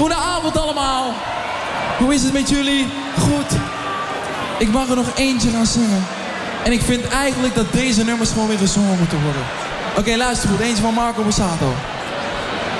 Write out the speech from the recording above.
Goedenavond allemaal. Hoe is het met jullie? Goed. Ik mag er nog eentje gaan zingen. En ik vind eigenlijk dat deze nummers gewoon weer gezongen moeten worden. Oké, luister goed. Eentje van Marco Borsato.